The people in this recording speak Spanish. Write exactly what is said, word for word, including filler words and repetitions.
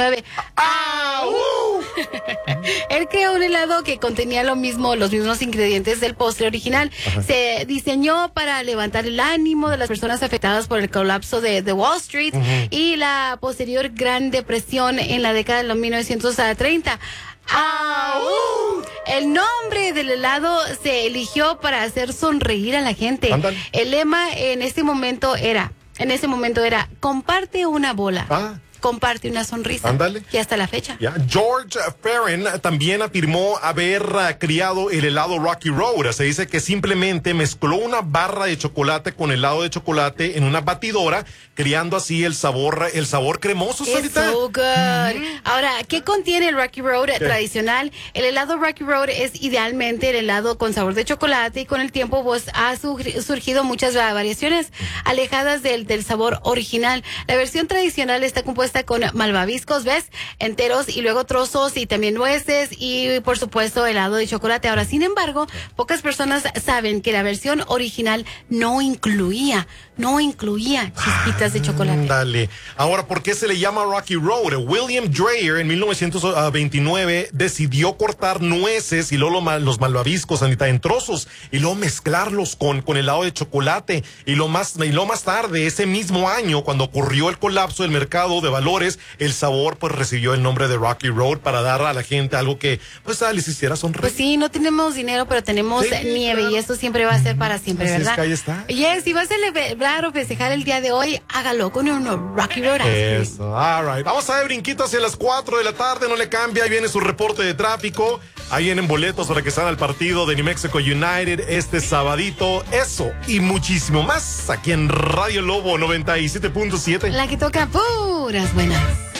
diecinueve. ¡Ah! Uh. Él creó un helado que contenía lo mismo, los mismos ingredientes del postre original. Ajá. Se diseñó para levantar el ánimo de las personas afectadas por el colapso de, de Wall Street uh-huh. y la posterior Gran Depresión en la década de los mil novecientos treinta. ¡Ah! Uh. El nombre del helado se eligió para hacer sonreír a la gente. Andan. El lema en este momento era, en ese momento era, comparte una bola. Ah. Comparte una sonrisa. Ándale. Y hasta la fecha. Yeah. George Farren también afirmó haber uh, criado el helado Rocky Road. Se dice que simplemente mezcló una barra de chocolate con helado de chocolate en una batidora, creando así el sabor, el sabor cremoso. It's so good. Mm-hmm. Ahora, ¿qué contiene el Rocky Road ¿Qué? tradicional? El helado Rocky Road es idealmente el helado con sabor de chocolate y con el tiempo pues, ha surgido muchas variaciones alejadas del, del sabor original. La versión tradicional está compuesta con malvaviscos, ¿ves? Enteros y luego trozos y también nueces y por supuesto helado de chocolate. Ahora, sin embargo, pocas personas saben que la versión original no incluía, no incluía chispitas de chocolate. Dale. Ahora, ¿por qué se le llama Rocky Road? William Dreyer en mil novecientos veintinueve decidió cortar nueces y luego los malvaviscos, Anita, en trozos y luego mezclarlos con, con helado de chocolate. Y lo más, y lo más tarde, ese mismo año, cuando ocurrió el colapso del mercado de valores, el sabor pues recibió el nombre de Rocky Road para dar a la gente algo que pues les hiciera sonreír. Pues sí, no tenemos dinero, pero tenemos sí, nieve claro. y esto siempre va a ser para siempre, Así ¿verdad? Es que ahí está. Yes, si vas a celebrar o festejar el día de hoy, hágalo con un Rocky Road. Eso, all right. Vamos a ver brinquito hacia las cuatro de la tarde, no le cambia, ahí viene su reporte de tráfico, ahí vienen boletos para que salga al partido de New Mexico United este sabadito, eso y muchísimo más aquí en Radio Lobo noventa y siete punto siete. La que toca puras buenas.